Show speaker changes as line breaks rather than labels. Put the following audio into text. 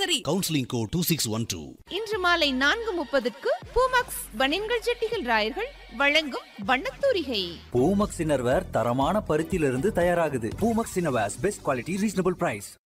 சராசரி.
Counselling code 2612.
இன்று மாலை 4:30க்கு பூமாக்ஸ் பனியன்கள் ஜட்டிகள் ராயர்கள் வழங்கும் வண்ணத்தூரிகை.
பூமக்ஸ் இன்னர்வேர் தரமான பருத்தியிலிருந்து தயாராகுது. Poomex innerwears best quality reasonable price.